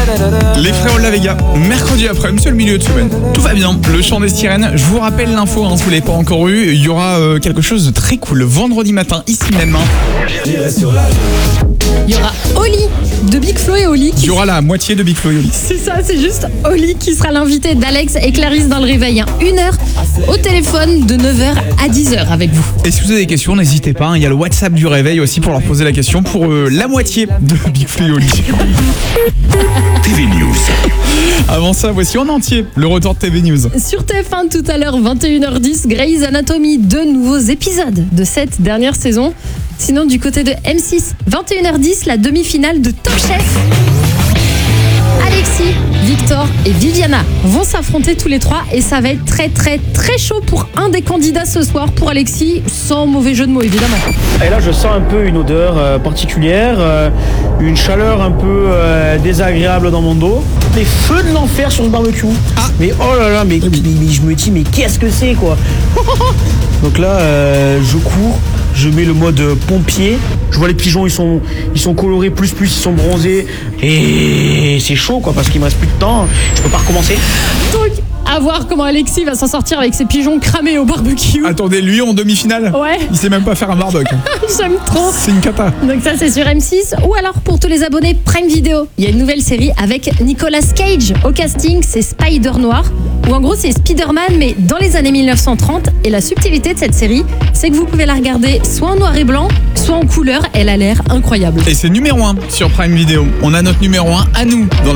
Les Frérols La Vega, mercredi après-midi, c'est le milieu de semaine. Tout va bien, le chant des sirènes. Je vous rappelle l'info, si vous ne l'avez pas encore eu. Il y aura quelque chose de très cool vendredi matin, ici même. Il y aura Oli de Big Flo et Oli. Il y aura la moitié de Big Flo et Oli. C'est ça, c'est juste Oli qui sera l'invité d'Alex et Clarisse dans le réveil. 1 heure au téléphone de 9h à 10h avec vous. Et si vous avez des questions, n'hésitez pas. Il y a le WhatsApp du réveil aussi pour leur poser la question pour la moitié de Big Flo et Oli. TV News. Avant ça, voici en entier le retour de TV News. Sur TF1 tout à l'heure, 21h10, Grey's Anatomy, 2 nouveaux épisodes de cette dernière saison. Sinon, du côté de M6, 21h10, la demi-finale de Top Chef. Alexis, Victor et Viviana vont s'affronter tous les trois et ça va être très très très chaud pour un des candidats ce soir. Pour Alexis, sans mauvais jeu de mots évidemment. Et là je sens un peu une odeur particulière, une chaleur un peu désagréable dans mon dos. Des feux de l'enfer sur ce barbecue. Mais oh là là, mais je me dis mais qu'est-ce que c'est quoi. Donc là je cours, je mets le mode pompier. Je vois les pigeons, ils sont colorés plus, ils sont bronzés. Et c'est chaud quoi parce qu'il me reste plus de temps. Je peux pas recommencer. Donc, à voir comment Alexis va s'en sortir avec ses pigeons cramés au barbecue. Attendez, lui en demi-finale, Ouais. il sait même pas faire un barbecue. J'aime trop. C'est une cata. Donc ça c'est sur M6. Ou alors pour tous les abonnés Prime Video, il y a une nouvelle série avec Nicolas Cage au casting, c'est Spider Noir. Ou en gros c'est Spider-Man mais dans les années 1930. Et la subtilité de cette série, c'est que vous pouvez la regarder soit en noir et blanc, soit en couleur. Elle a l'air incroyable. Et c'est numéro 1 sur Prime Video. On a notre numéro 1 à nous dans la